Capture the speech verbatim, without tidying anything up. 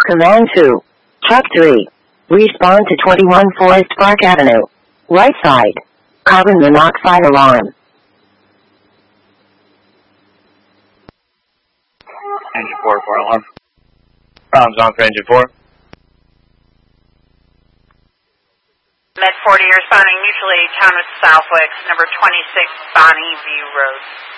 Command two. Truck three. Respond to twenty-one Forest Park Avenue. Right side. Carbon monoxide alarm. Engine four, four alarm. Problems on for engine four. Med forty responding mutually, town of Southwick, number twenty-six Bonnie View Road.